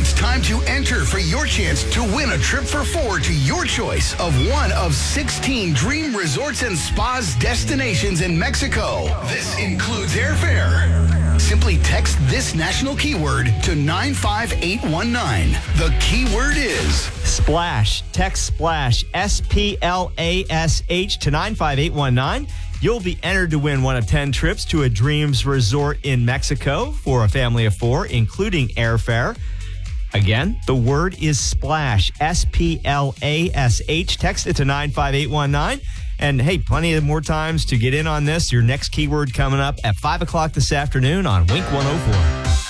it's time to enter for your chance to win a trip for 4 to your choice of one of 16 dream resorts and spas destinations in Mexico. This includes airfare. Simply text this national keyword to 95819. The keyword is Splash. Text SPLASH, SPLASH to 95819. You'll be entered to win one of 10 trips to a Dreams Resort in Mexico for a family of 4, including airfare. Again, the word is SPLASH, SPLASH. Text it to 95819. And hey, plenty of more times to get in on this. Your next keyword coming up at 5 o'clock this afternoon on Wink 104.